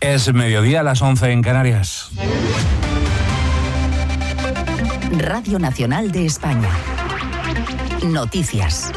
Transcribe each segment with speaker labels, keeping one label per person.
Speaker 1: Es mediodía, a las 11 en Canarias.
Speaker 2: Radio Nacional de España. Noticias.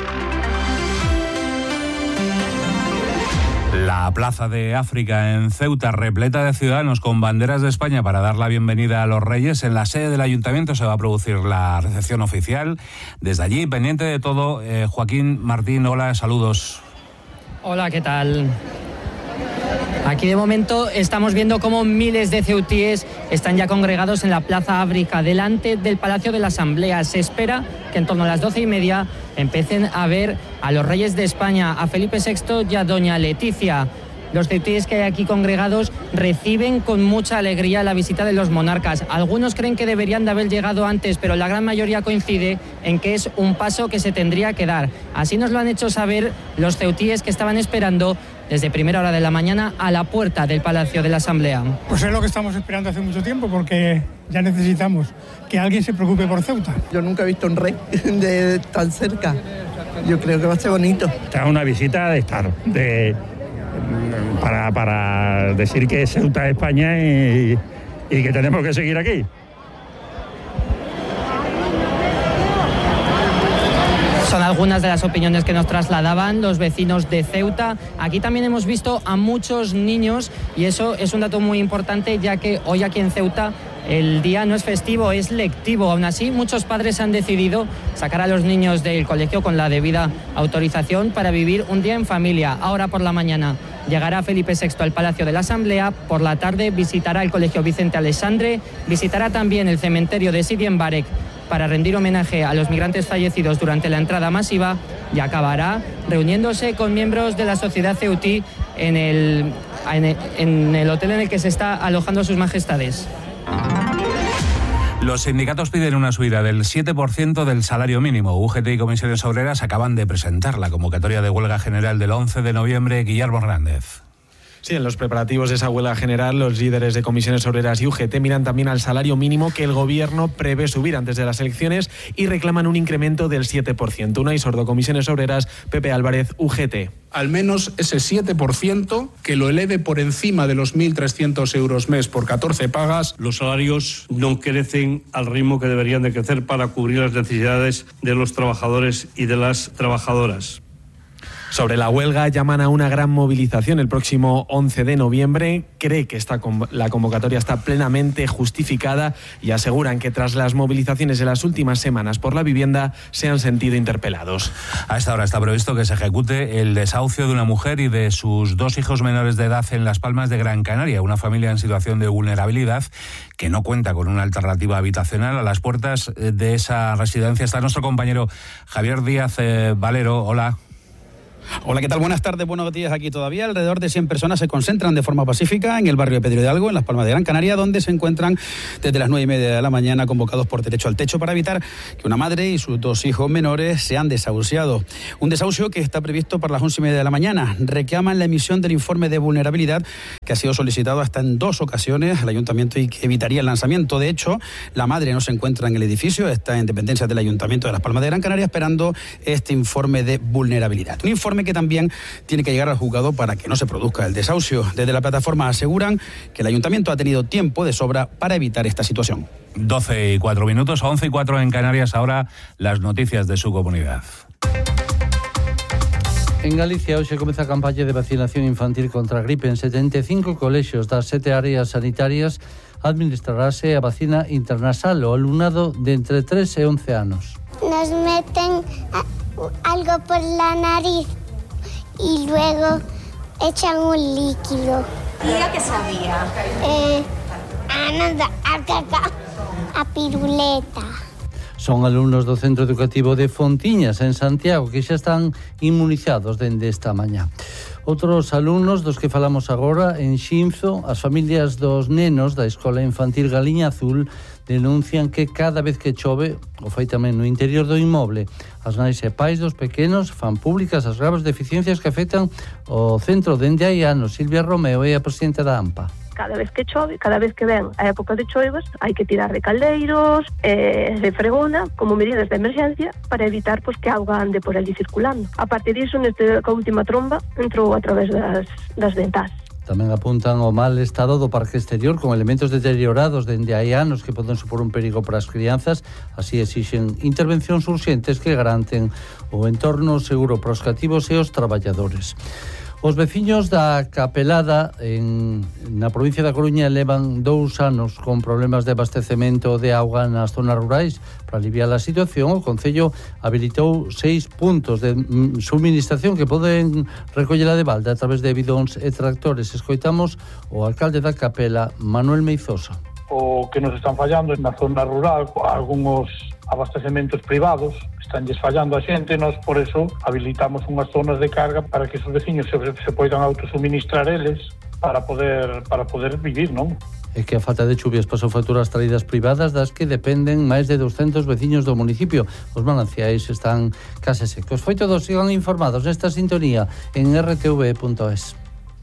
Speaker 1: La Plaza de África en Ceuta, repleta de ciudadanos con banderas de España para dar la bienvenida a los Reyes. En la sede del Ayuntamiento se va a producir la recepción oficial. Desde allí, pendiente de todo, Joaquín Martín, hola, saludos.
Speaker 3: Hola, ¿qué tal? Aquí de momento estamos viendo cómo miles de ceutíes están ya congregados en la Plaza África, delante del Palacio de la Asamblea. Se espera que en torno a las 12:30 empiecen a ver a los Reyes de España, a Felipe VI y a doña Leticia. Los ceutíes que hay aquí congregados reciben con mucha alegría la visita de los monarcas. Algunos creen que deberían de haber llegado antes, pero la gran mayoría coincide en que es un paso que se tendría que dar. Así nos lo han hecho saber los ceutíes que estaban esperando desde primera hora de la mañana a la puerta del Palacio de la Asamblea.
Speaker 4: Pues es lo que estamos esperando hace mucho tiempo, porque ya necesitamos que alguien se preocupe por Ceuta.
Speaker 5: Yo nunca he visto un rey de tan cerca. Yo creo que va a ser bonito.
Speaker 6: Es una visita de Estado, para decir que Ceuta es España y que tenemos que seguir aquí.
Speaker 3: Son algunas de las opiniones que nos trasladaban los vecinos de Ceuta. Aquí también hemos visto a muchos niños y eso es un dato muy importante, ya que hoy aquí en Ceuta el día no es festivo, es lectivo. Aún así, muchos padres han decidido sacar a los niños del colegio con la debida autorización para vivir un día en familia. Ahora por la mañana llegará Felipe VI al Palacio de la Asamblea, por la tarde visitará el Colegio Vicente Aleixandre, visitará también el cementerio de Sidi Mbarek para rendir homenaje a los migrantes fallecidos durante la entrada masiva y acabará reuniéndose con miembros de la sociedad ceutí en el hotel en el que se está alojando a sus majestades.
Speaker 1: Los sindicatos piden una subida del 7% del salario mínimo. UGT y Comisiones Obreras acaban de presentar la convocatoria de huelga general del 11 de noviembre. Guillermo Hernández.
Speaker 7: Sí, en los preparativos de esa huelga general, los líderes de Comisiones Obreras y UGT miran también al salario mínimo que el gobierno prevé subir antes de las elecciones y reclaman un incremento del 7%. Unai Sordo, Comisiones Obreras, Pepe Álvarez, UGT.
Speaker 8: Al menos ese 7% que lo eleve por encima de los 1.300 euros mes por 14 pagas.
Speaker 9: Los salarios no crecen al ritmo que deberían de crecer para cubrir las necesidades de los trabajadores y de las trabajadoras.
Speaker 7: Sobre la huelga, llaman a una gran movilización el próximo 11 de noviembre. Cree que la convocatoria está plenamente justificada y aseguran que tras las movilizaciones de las últimas semanas por la vivienda se han sentido interpelados.
Speaker 1: A esta hora está previsto que se ejecute el desahucio de una mujer y de sus 2 hijos menores de edad en Las Palmas de Gran Canaria, una familia en situación de vulnerabilidad que no cuenta con una alternativa habitacional. A las puertas de esa residencia está nuestro compañero Javier Díaz Valero. Hola.
Speaker 10: Hola, ¿qué tal? Buenas tardes, buenos días. Aquí todavía alrededor de 100 personas se concentran de forma pacífica en el barrio de Pedro Hidalgo, en Las Palmas de Gran Canaria, donde se encuentran desde las 9:30 de la mañana convocados por derecho al techo para evitar que una madre y sus 2 hijos menores sean desahuciados. Un desahucio que está previsto para las 11:30 de la mañana. Reclaman la emisión del informe de vulnerabilidad que ha sido solicitado hasta en 2 ocasiones al ayuntamiento y que evitaría el lanzamiento. De hecho, la madre no se encuentra en el edificio, está en dependencias del ayuntamiento de Las Palmas de Gran Canaria esperando este informe de vulnerabilidad. Un informe que también tiene que llegar al juzgado para que no se produzca el desahucio. Desde la plataforma aseguran que el ayuntamiento ha tenido tiempo de sobra para evitar esta situación.
Speaker 1: 12:04, 11:04 en Canarias. Ahora las noticias de su comunidad.
Speaker 11: En Galicia hoxe comeza a campaña de vacinación infantil contra a gripe en 75 colexios das 7 áreas sanitarias. Administrarase a vacina intranasal ao alumnado de entre 3 e 11 anos.
Speaker 12: Nos meten algo por la nariz y luego echan un líquido.
Speaker 13: ¿Y a qué sabía?
Speaker 12: A piruleta.
Speaker 11: Son alumnos do Centro Educativo de Fontiñas, en Santiago, que xa están inmunizados dende esta mañá. Outros alumnos dos que falamos agora, en Xinzo, as familias dos nenos da Escola Infantil Galiña Azul denuncian que cada vez que chove, o fai tamén no interior do inmoble, as nais e pais dos pequenos fan públicas as graves deficiencias que afectan o centro dende hai anos. Silvia Romeo é a presidenta da AMPA.
Speaker 14: Cada vez que chove, cada vez que ven a época de choivas, hai que tirar de caldeiros, de fregona, como medidas de emergencia, para evitar que a auga ande por ali circulando. A partir disso, coa última tromba, entrou a través das ventás.
Speaker 11: Tamén apuntan ao mal estado do parque exterior con elementos deteriorados dende hai anos que poden supor un perigo para as crianzas. Así exixen intervencións urxentes que garanten o entorno seguro para os cativos e os traballadores. Os veciños da Capelada na provincia da Coruña levan 2 anos con problemas de abastecemento de auga nas zonas rurais. Para aliviar a situación, o Concello habilitou 6 puntos de suministración que poden recoller de balde a través de bidóns e tractores. Escoitamos o alcalde da Capela, Manuel Meizoso.
Speaker 15: O que nos están fallando na zona rural, algúns abastecementos privados, estánlles fallando a xente, nós por eso habilitamos unhas zonas de carga para que esos veciños se poidan autosuministrar eles para poder vivir, non?
Speaker 11: É que a falta de chuvias pasou facturas traídas privadas das que dependen máis de 200 veciños do municipio. Os mananciais están case secos. Foi todo, sigan informados nesta sintonía en rtv.es.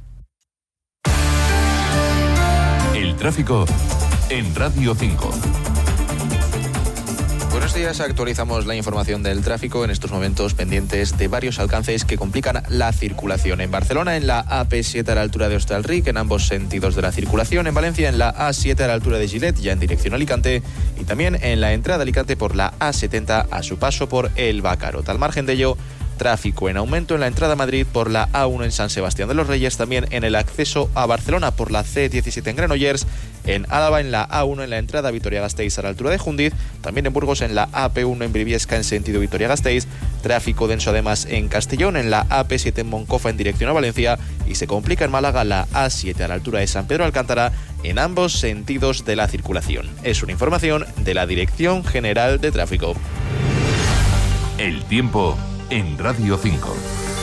Speaker 16: El tráfico en Radio 5.
Speaker 17: Buenos días, actualizamos la información del tráfico en estos momentos pendientes de varios alcances que complican la circulación. En Barcelona, en la AP7 a la altura de Hostalric, en ambos sentidos de la circulación. En Valencia, en la A7 a la altura de Gilet, ya en dirección a Alicante. Y también en la entrada a Alicante por la A70 a su paso por El Bácaro. Al margen de ello, tráfico en aumento en la entrada a Madrid por la A1 en San Sebastián de los Reyes, también en el acceso a Barcelona por la C17 en Granollers, en Álava en la A1 en la entrada a Vitoria-Gasteiz a la altura de Jundiz, también en Burgos en la AP1 en Briviesca en sentido Vitoria-Gasteiz, tráfico denso además en Castellón, en la AP7 en Moncofa en dirección a Valencia y se complica en Málaga la A7 a la altura de San Pedro Alcántara en ambos sentidos de la circulación. Es una información de la Dirección General de Tráfico.
Speaker 16: El tiempo en Radio 5.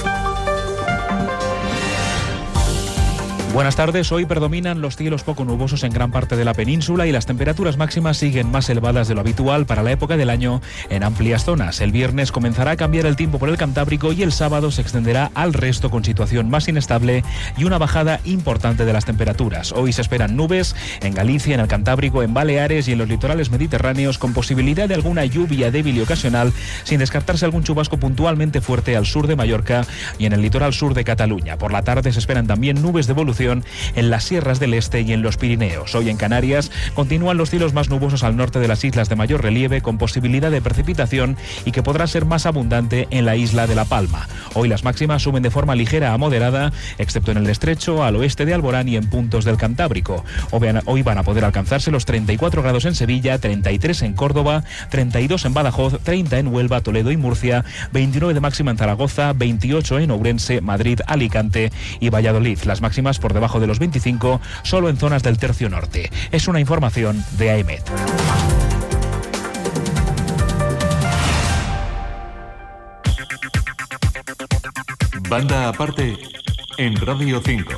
Speaker 18: Buenas tardes, hoy predominan los cielos poco nubosos en gran parte de la península y las temperaturas máximas siguen más elevadas de lo habitual para la época del año en amplias zonas. El viernes comenzará a cambiar el tiempo por el Cantábrico y el sábado se extenderá al resto con situación más inestable y una bajada importante de las temperaturas. Hoy se esperan nubes en Galicia, en el Cantábrico, en Baleares y en los litorales mediterráneos con posibilidad de alguna lluvia débil y ocasional, sin descartarse algún chubasco puntualmente fuerte al sur de Mallorca y en el litoral sur de Cataluña. Por la tarde se esperan también nubes de evolución en las sierras del este y en los Pirineos. Hoy en Canarias continúan los cielos más nubosos al norte de las islas de mayor relieve con posibilidad de precipitación y que podrá ser más abundante en la isla de La Palma. Hoy las máximas suben de forma ligera a moderada, excepto en el estrecho, al oeste de Alborán y en puntos del Cantábrico. Hoy van a poder alcanzarse los 34 grados en Sevilla, 33 en Córdoba, 32 en Badajoz, 30 en Huelva, Toledo y Murcia, 29 de máxima en Zaragoza, 28 en Ourense, Madrid, Alicante y Valladolid. Las máximas por debajo de los 25, solo en zonas del tercio norte. Es una información de AEMET.
Speaker 16: Banda aparte en Radio 5.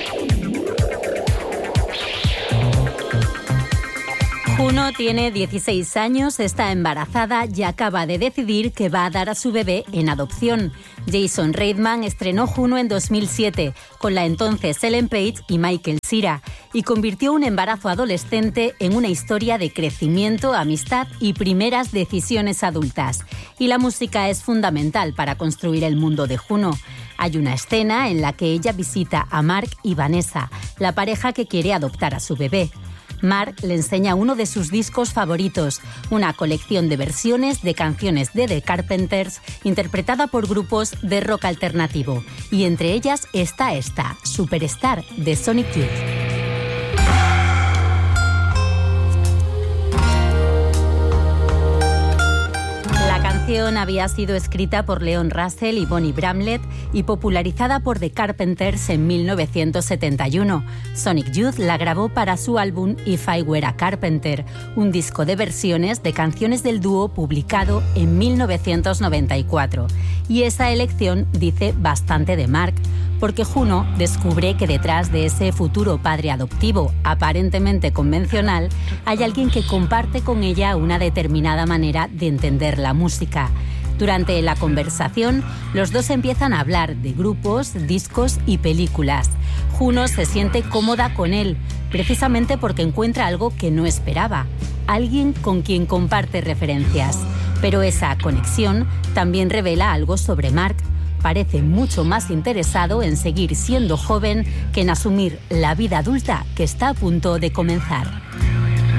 Speaker 19: Juno tiene 16 años, está embarazada y acaba de decidir que va a dar a su bebé en adopción. Jason Reitman estrenó Juno en 2007 con la entonces Ellen Page y Michael Cera y convirtió un embarazo adolescente en una historia de crecimiento, amistad y primeras decisiones adultas. Y la música es fundamental para construir el mundo de Juno. Hay una escena en la que ella visita a Mark y Vanessa, la pareja que quiere adoptar a su bebé. Mark le enseña uno de sus discos favoritos, una colección de versiones de canciones de The Carpenters interpretada por grupos de rock alternativo. Y entre ellas está esta, Superstar, de Sonic Youth. La canción había sido escrita por Leon Russell y Bonnie Bramlett y popularizada por The Carpenters en 1971. Sonic Youth la grabó para su álbum If I Were a Carpenter, un disco de versiones de canciones del dúo publicado en 1994. Y esa elección dice bastante de Mark, porque Juno descubre que detrás de ese futuro padre adoptivo aparentemente convencional hay alguien que comparte con ella una determinada manera de entender la música. Durante la conversación, los dos empiezan a hablar de grupos, discos y películas. Juno se siente cómoda con él, precisamente porque encuentra algo que no esperaba, alguien con quien comparte referencias. Pero esa conexión también revela algo sobre Mark, parece mucho más interesado en seguir siendo joven que en asumir la vida adulta que está a punto de comenzar.